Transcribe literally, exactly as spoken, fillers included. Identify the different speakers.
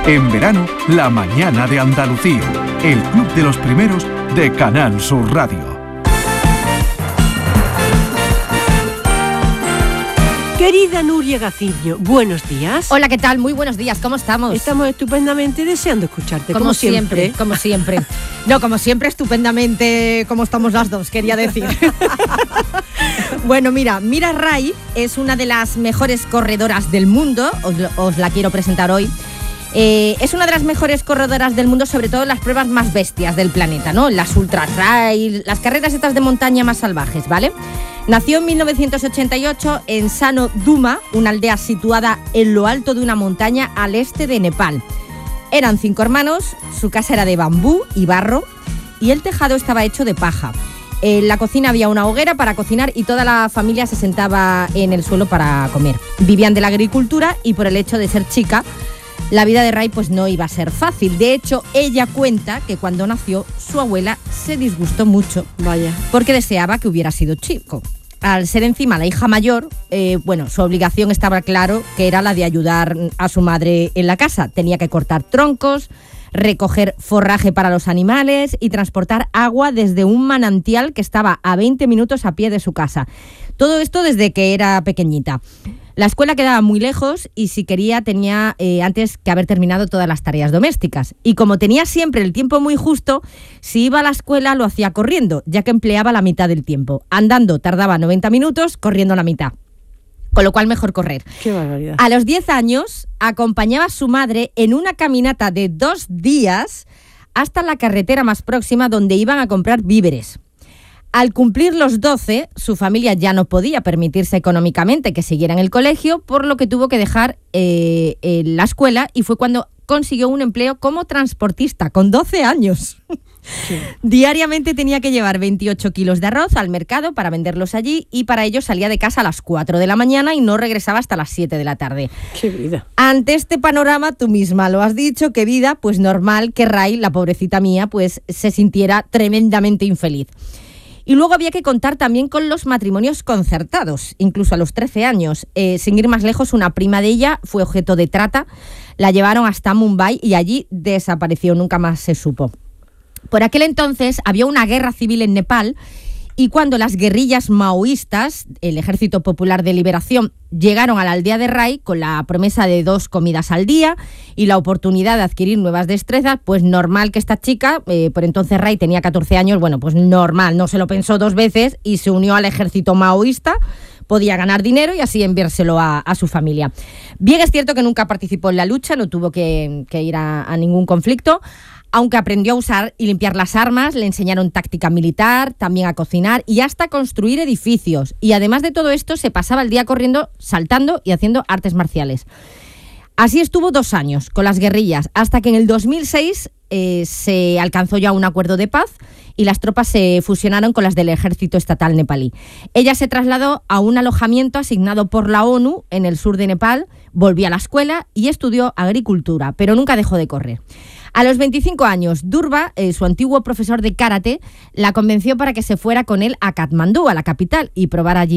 Speaker 1: En verano, La Mañana de Andalucía, el club de los primeros de Canal Sur Radio.
Speaker 2: Querida Nuria Gaciño, buenos días.
Speaker 3: Hola, ¿qué tal? Muy buenos días, ¿cómo estamos?
Speaker 2: Estamos estupendamente deseando escucharte, como,
Speaker 3: como
Speaker 2: siempre.
Speaker 3: siempre. Como siempre. No, como siempre, estupendamente, como estamos las dos, quería decir. Bueno, mira, Mira Ray es una de las mejores corredoras del mundo, os, os la quiero presentar hoy. Eh, es una de las mejores corredoras del mundo, sobre todo en las pruebas más bestias del planeta, ¿no? Las ultra trail, las carreras estas de montaña más salvajes, ¿vale? Nació en mil novecientos ochenta y ocho en Sano Duma, una aldea situada en lo alto de una montaña al este de Nepal. Eran cinco hermanos, su casa era de bambú y barro y el tejado estaba hecho de paja. En la cocina había una hoguera para cocinar y toda la familia se sentaba en el suelo para comer. Vivían de la agricultura y por el hecho de ser chica, la vida de Ray pues no iba a ser fácil. De hecho, ella cuenta que cuando nació, su abuela se disgustó mucho.
Speaker 2: Vaya.
Speaker 3: Porque deseaba que hubiera sido chico. Al ser encima la hija mayor, eh, bueno, su obligación estaba claro que era la de ayudar a su madre en la casa. Tenía que cortar troncos, recoger forraje para los animales y transportar agua desde un manantial que estaba a veinte minutos a pie de su casa. Todo esto desde que era pequeñita. La escuela quedaba muy lejos y si quería tenía eh, antes que haber terminado todas las tareas domésticas. Y como tenía siempre el tiempo muy justo, si iba a la escuela lo hacía corriendo, ya que empleaba la mitad del tiempo. Andando tardaba noventa minutos, corriendo la mitad. Con lo cual mejor correr.
Speaker 2: ¡Qué barbaridad!
Speaker 3: A los diez años acompañaba a su madre en una caminata de dos días hasta la carretera más próxima donde iban a comprar víveres. Al cumplir los doce, su familia ya no podía permitirse económicamente que siguiera en el colegio, por lo que tuvo que dejar eh, eh, la escuela y fue cuando consiguió un empleo como transportista, con doce años. Sí. Diariamente tenía que llevar veintiocho kilos de arroz al mercado para venderlos allí y para ello salía de casa a las cuatro de la mañana y no regresaba hasta las siete de la tarde.
Speaker 2: ¡Qué vida!
Speaker 3: Ante este panorama, tú misma lo has dicho, qué vida, pues normal que Ray, la pobrecita mía, pues se sintiera tremendamente infeliz. Y luego había que contar también con los matrimonios concertados, incluso a los trece años. Eh, sin ir más lejos, una prima de ella fue objeto de trata, la llevaron hasta Mumbai y allí desapareció, nunca más se supo. Por aquel entonces había una guerra civil en Nepal y cuando las guerrillas maoístas, el Ejército Popular de Liberación, llegaron a la aldea de Ray con la promesa de dos comidas al día y la oportunidad de adquirir nuevas destrezas, pues normal que esta chica, eh, por entonces Ray tenía catorce años, bueno, pues normal, no se lo pensó dos veces y se unió al ejército maoísta. Podía ganar dinero y así enviárselo a, a su familia. Bien es cierto que nunca participó en la lucha, no tuvo que, que ir a, a ningún conflicto, aunque aprendió a usar y limpiar las armas, le enseñaron táctica militar, también a cocinar y hasta construir edificios. Y además de todo esto, se pasaba el día corriendo, saltando y haciendo artes marciales. Así estuvo dos años con las guerrillas, hasta que en el dos mil seis eh, se alcanzó ya un acuerdo de paz y las tropas se fusionaron con las del ejército estatal nepalí. Ella se trasladó a un alojamiento asignado por la ONU en el sur de Nepal, volvió a la escuela y estudió agricultura, pero nunca dejó de correr. A los veinticinco años, Durva, eh, su antiguo profesor de karate, la convenció para que se fuera con él a Katmandú, a la capital, y probara allí